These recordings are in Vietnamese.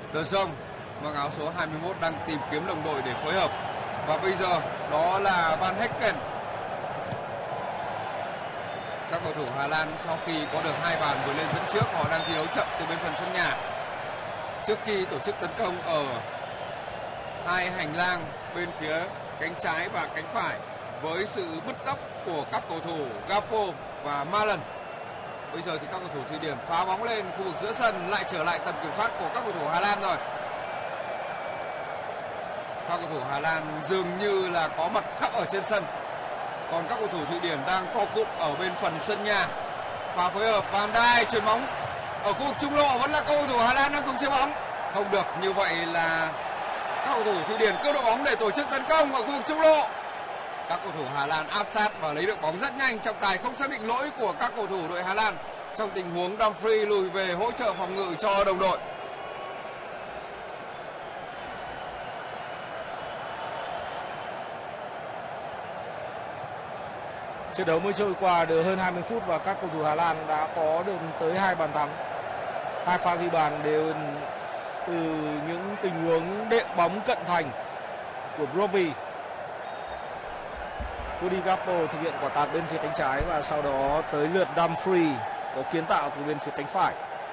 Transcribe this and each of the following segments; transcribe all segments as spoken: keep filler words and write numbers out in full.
De Jong mang áo số hai mươi mốt đang tìm kiếm đồng đội để phối hợp. Và bây giờ đó là Van Hekken. Các cầu thủ Hà Lan sau khi có được hai bàn vừa lên dẫn trước, họ đang thi đấu chậm từ bên phần sân nhà. Trước khi tổ chức tấn công ở hai hành lang bên phía cánh trái và cánh phải với sự bứt tốc của các cầu thủ Gakpo và Malen. Bây giờ thì các cầu thủ Thụy Điển phá bóng lên khu vực giữa sân, lại trở lại tầm kiểm soát của các cầu thủ Hà Lan rồi. Các cầu thủ Hà Lan dường như là có mặt khắp ở trên sân, còn các cầu thủ Thụy Điển đang co cụm ở bên phần sân nhà. Pha phối hợp Van Dijk chuyền bóng ở khu vực trung lộ, vẫn là cầu thủ Hà Lan đang không chế bóng. Không được, như vậy là các cầu thủ Thụy Điển cướp đội bóng để tổ chức tấn công ở khu vực trung lộ. Các cầu thủ Hà Lan áp sát và lấy được bóng rất nhanh. Trọng tài không xác định lỗi của các cầu thủ đội Hà Lan trong tình huống Dumfries lùi về hỗ trợ phòng ngự cho đồng đội. Trận đấu mới trôi qua được hơn hai mươi phút và các cầu thủ Hà Lan đã có được tới hai bàn thắng. Hai pha ghi bàn đều từ những tình huống đệm bóng cận thành của Brobbey. Cody Gakpo thực hiện quả tạt bên phía cánh trái và sau đó tới lượt Dumfries có kiến tạo từ bên phía cánh phải.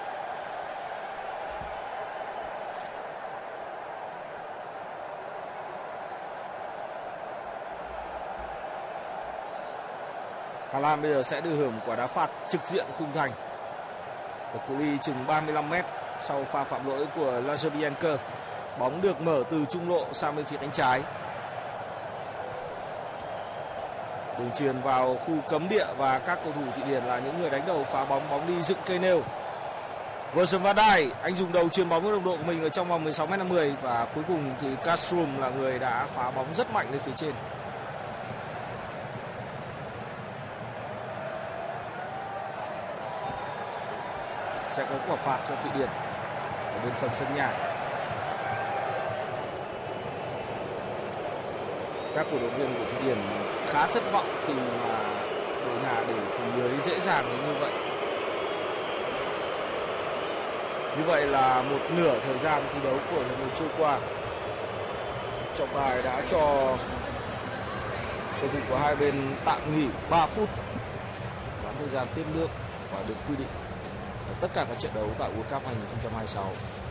Hà Lan bây giờ sẽ được hưởng quả đá phạt trực diện khung thành ở cự ly chừng ba mươi lăm mét sau pha phạm lỗi của Lagerbielke. Bóng được mở từ trung lộ sang bên phía cánh trái. Đường truyền vào khu cấm địa và các cầu thủ Thụy Điển là những người đánh đầu phá bóng, bóng đi dựng cây nêu. Virgil van Dijk, anh dùng đầu chuyền bóng với đồng đội của mình ở trong vòng mười sáu mét năm mươi và cuối cùng thì Castrum là người đã phá bóng rất mạnh lên phía trên. Sẽ có quả phạt cho Thụy Điển ở bên phần sân nhà. Các cổ động viên của Thụy Điển khá thất vọng khi mà đội nhà để thủng lưới dễ dàng đến như vậy. Như vậy là một nửa thời gian thi đấu của hiệp một trôi qua. Trọng tài đã cho cầu thủ của hai bên tạm nghỉ ba phút, quãng thời gian tiếp nước và được quy định ở tất cả các trận đấu tại World Cup hai không hai sáu.